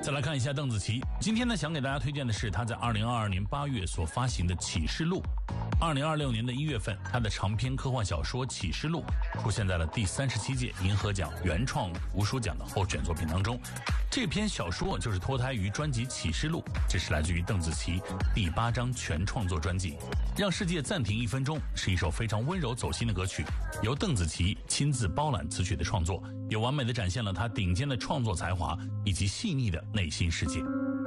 再来看一下邓紫棋，今天呢想给大家推荐的是她在2022年8月所发行的《启示录》。2026年的1月份，她的长篇科幻小说《启示录》出现在了第37届银河奖原创图书奖的候选作品当中。这篇小说就是脱胎于专辑《启示录》，这是来自于邓紫棋第8张全创作专辑。让世界暂停1分钟是一首非常温柔走心的歌曲，由邓紫棋亲自包揽词曲的创作，也完美的展现了她顶尖的创作才华以及细腻的内心世界。